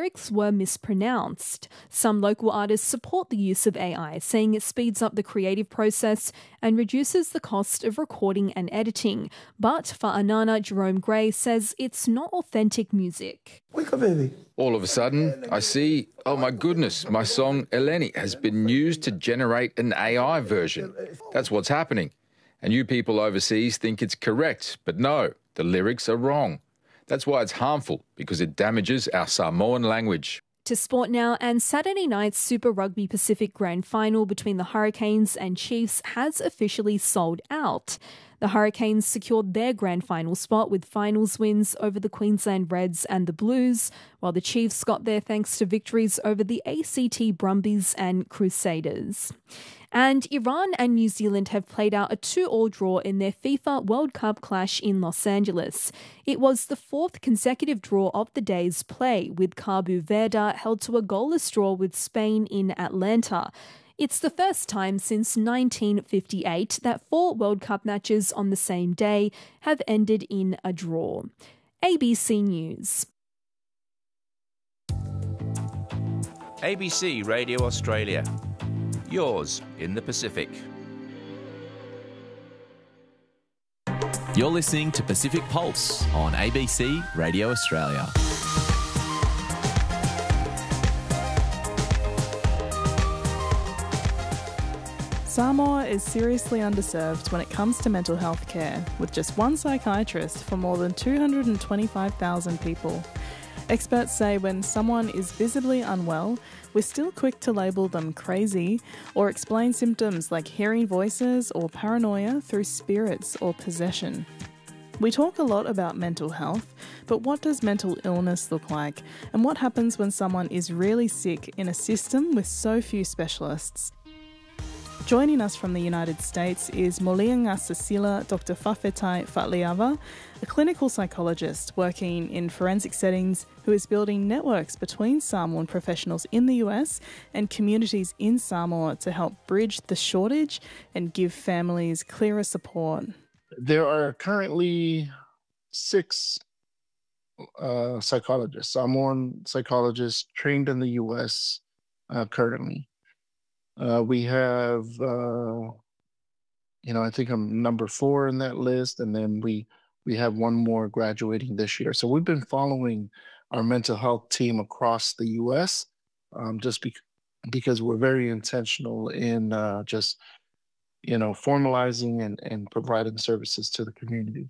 lyrics were mispronounced. Some local artists support the use of AI, saying it speeds up the creative process and reduces the cost of recording and editing. But Fa'anana Jerome Gray says it's not authentic music. Wake up, baby. All of a sudden, I see, oh my goodness, my song Eleni has been used to generate an AI version. That's what's happening. And you people overseas think it's correct, but no, the lyrics are wrong. That's why it's harmful, because it damages our Samoan language. To sport now, and Saturday night's Super Rugby Pacific Grand Final between the Hurricanes and Chiefs has officially sold out. The Hurricanes secured their grand final spot with finals wins over the Queensland Reds and the Blues, while the Chiefs got there thanks to victories over the ACT Brumbies and Crusaders. And Iran and New Zealand have played out a 2-2 draw in their FIFA World Cup clash in Los Angeles. It was the fourth consecutive draw of the day's play, with Cabo Verde held to a goalless draw with Spain in Atlanta. It's the first time since 1958 that 4 World Cup matches on the same day have ended in a draw. ABC News. ABC Radio Australia. Yours in the Pacific. You're listening to Pacific Pulse on ABC Radio Australia. Samoa is seriously underserved when it comes to mental health care, with just one psychiatrist for more than 225,000 people. Experts say when someone is visibly unwell, we're still quick to label them crazy or explain symptoms like hearing voices or paranoia through spirits or possession. We talk a lot about mental health, but what does mental illness look like? And what happens when someone is really sick in a system with so few specialists? Joining us from the United States is Molianga Cecilia Dr. Fafetai Fatliava, a clinical psychologist working in forensic settings who is building networks between Samoan professionals in the US and communities in Samoa to help bridge the shortage and give families clearer support. There are currently 6 psychologists, Samoan psychologists trained in the US currently. We have, I think I'm number 4 in that list, and then we have one more graduating this year. So we've been following our mental health team across the U.S. Because we're very intentional in formalizing and providing services to the community.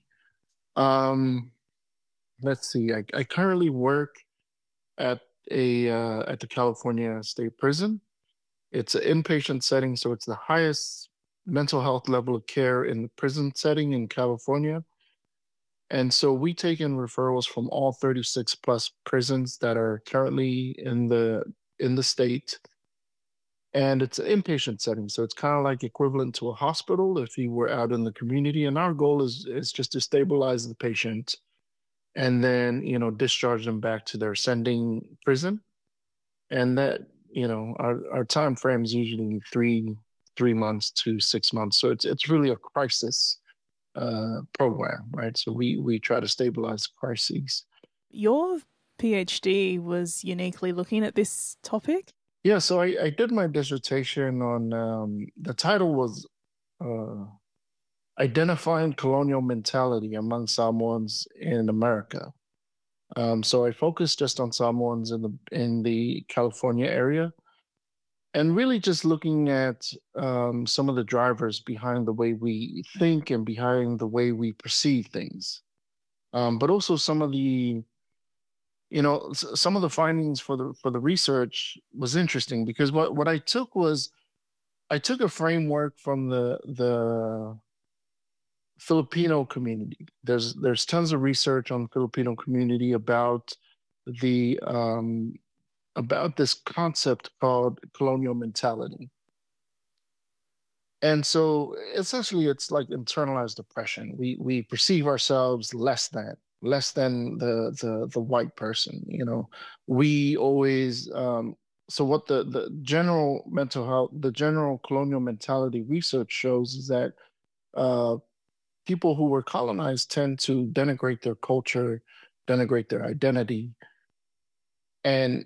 Let's see. I currently work at the California State Prison. It's an inpatient setting, so it's the highest mental health level of care in the prison setting in California. And so we take in referrals from all 36 plus prisons that are currently in the state. And it's an inpatient setting, so it's kind of like equivalent to a hospital if you were out in the community. And our goal is just to stabilize the patient and then, discharge them back to their sending prison. And that, our time frame is usually three months to 6 months. So it's really a crisis program, right? So we try to stabilize crises. Your PhD was uniquely looking at this topic? Yeah, so I did my dissertation on, the title was Identifying Colonial Mentality Among Samoans in America. So I focused just on Samoans in the California area, and really just looking at some of the drivers behind the way we think and behind the way we perceive things, but also some of the findings for the research was interesting, because what I took was I took a framework from the Filipino community. There's tons of research on the Filipino community about this concept called colonial mentality. And so essentially it's like internalized oppression. We perceive ourselves less than the white person. We always so what the general mental health, the general colonial mentality research shows is that people who were colonized tend to denigrate their culture, denigrate their identity, and